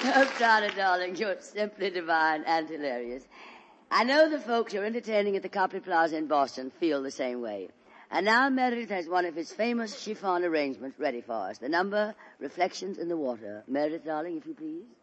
Oh, Donna, darling, you're simply divine and hilarious. I know the folks you're entertaining at the Copley Plaza in Boston feel the same way. And now Meredith has one of his famous chiffon arrangements ready for us. The number, Reflections in the Water. Meredith, darling, if you please.